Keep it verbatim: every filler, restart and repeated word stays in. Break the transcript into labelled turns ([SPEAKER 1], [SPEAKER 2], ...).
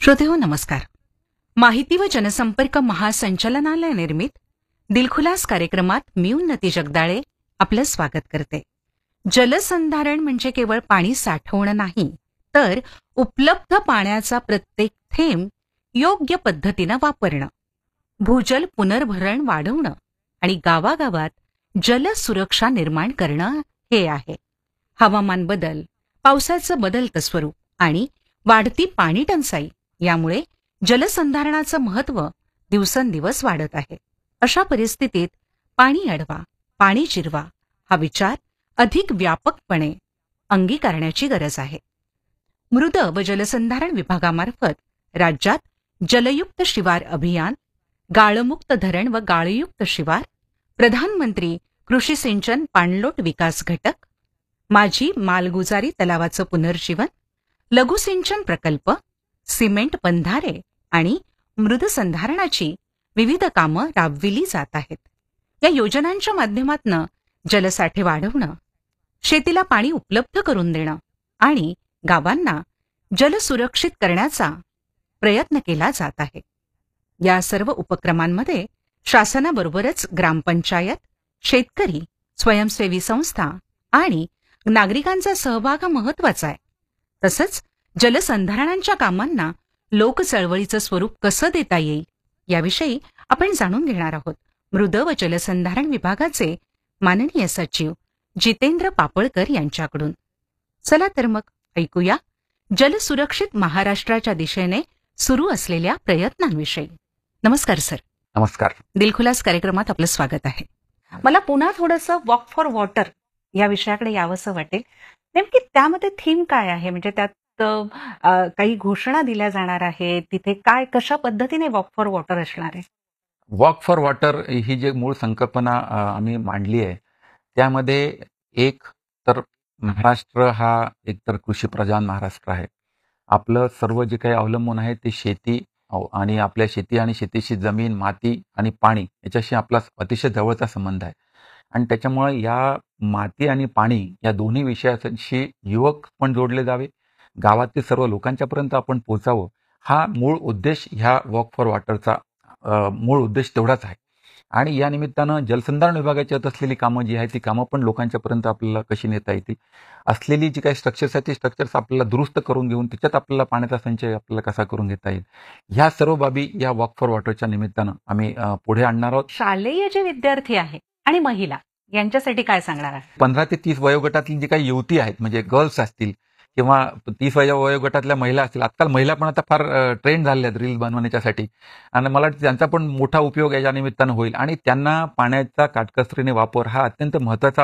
[SPEAKER 1] श्रोतेहो नमस्कार. माहिती व जनसंपर्क महासंचालनालय निर्मित दिलखुलास कार्यक्रमात मी उन्नती जगदाळे आपलं स्वागत करते. जलसंधारण म्हणजे केवळ पाणी साठवणं नाही, तर उपलब्ध पाण्याचा प्रत्येक थेंब योग्य पद्धतीनं वापरणं, भूजल पुनर्भरण वाढवणं आणि गावागावात जलसुरक्षा निर्माण करणं हे आहे. हवामान बदल, पावसाचं बदलतं स्वरूप आणि वाढती पाणी टंचाई यामुळे जलसंधारणाचं महत्त्व दिवसेंदिवस वाढत आहे. अशा परिस्थितीत पाणी अडवा, पाणी जिरवा हा विचार अधिक व्यापकपणे अंगीकारण्याची गरज आहे. मृद व जलसंधारण विभागामार्फत राज्यात जलयुक्त शिवार अभियान, गाळमुक्त धरण व गाळयुक्त शिवार, प्रधानमंत्री कृषी सिंचन पाणलोट विकास घटक, माझी मालगुजारी तलावाचं पुनर्जीवन, लघुसिंचन प्रकल्प, सिमेंट बंधारे आणि मृदसंधारणाची विविध कामं राबविली जात आहेत. या योजनांच्या माध्यमातून जलसाठे वाढवणं, शेतीला पाणी उपलब्ध करून देणं आणि गावांना जलसुरक्षित करण्याचा प्रयत्न केला जात आहे. या सर्व उपक्रमांमध्ये शासनाबरोबरच ग्रामपंचायत, शेतकरी, स्वयंसेवी संस्था आणि नागरिकांचा सहभाग महत्वाचा आहे. तसंच जलसंधारणांच्या कामांना लोकचळवळीचं स्वरूप कसं देता येईल याविषयी आपण जाणून घेणार आहोत. मृद व जलसंधारण विभागाचे माननीय सचिव जितेंद्र पापळकर यांच्याकडून. चला तर मग ऐकूया जलसुरक्षित महाराष्ट्राच्या दिशेने सुरू असलेल्या प्रयत्नांविषयी. नमस्कार सर.
[SPEAKER 2] नमस्कार.
[SPEAKER 1] दिलखुलास कार्यक्रमात आपलं स्वागत आहे. मला पुन्हा थोडंसं वॉक फॉर वॉटर या विषयाकडे यावंसं वाटेल. नेमकी त्यामध्ये थीम काय आहे? म्हणजे त्यात अ, काही घोषणा दिल्या जाणार आहेत, तिथे काय कशा पद्धतीने वॉक फॉर वॉटर असणार आहे?
[SPEAKER 2] वॉक फॉर वॉटर ही जी मूळ संकल्पना अ, आम्ही मांडली आहे, त्यामध्ये एक तर महाराष्ट्र हा एकतर कृषीप्रधान महाराष्ट्र आहे. आपलं सर्व जे काही अवलंबून आहे ते शेती अव- आणि आपल्या शेती आणि शेतीशी जमीन, माती आणि पाणी याच्याशी आपला अतिशय जवळचा संबंध आहे. आणि त्याच्यामुळे या माती आणि पाणी या दोन्ही विषयाशी युवक पण जोडले जावे, गावातील सर्व लोकांच्यापर्यंत आपण पोहोचावं, हा मूळ उद्देश ह्या वॉक फॉर वॉटरचा अ, मूळ उद्देश तेवढाच आहे. आणि या निमित्तानं जलसंधारण विभागाची होत असलेली कामं जी आहेत ती कामं पण लोकांच्यापर्यंत आपल्याला कशी नेता येतील, असलेली जी काही स्ट्रक्चर्स आहेत ती स्ट्रक्चर्स आपल्याला दुरुस्त करून घेऊन त्याच्यात आपल्याला पाण्याचा संचय आपल्याला कसा करून घेता येईल, ह्या सर्व बाबी या वॉक फॉर वॉटरच्या निमित्तानं आम्ही अ, पुढे आणणार आहोत.
[SPEAKER 1] शालेय जे विद्यार्थी आहे आणि महिला यांच्यासाठी काय सांगणार आहे?
[SPEAKER 2] पंधरा ते तीस वयोगटातली जी काही युवती आहेत, म्हणजे गर्ल्स असतील किंवा तीस वयो वयोगटातल्या महिला असतील. आजकाल महिला पण आता फार ट्रेंड झालेल्या आहेत रील बनवण्याच्यासाठी, आणि मला वाटतं त्यांचा पण मोठा उपयोग याच्या निमित्तानं होईल. आणि त्यांना पाण्याचा काटकसरीने वापर हा अत्यंत महत्वाचा